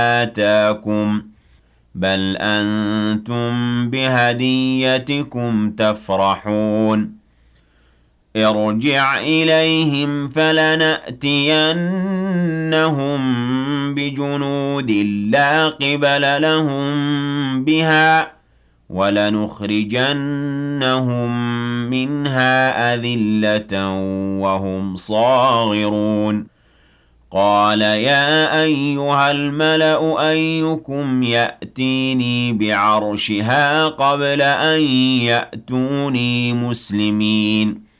آتاكم بل أنتم بهديتكم تفرحون ارجع إليهم فلنأتينهم بجنود لا قبل لهم بها ولنخرجنهم منها أذلة وهم صاغرون قال يا أيها الملأ أيكم يأتيني بعرشها قبل أن يأتوني مسلمين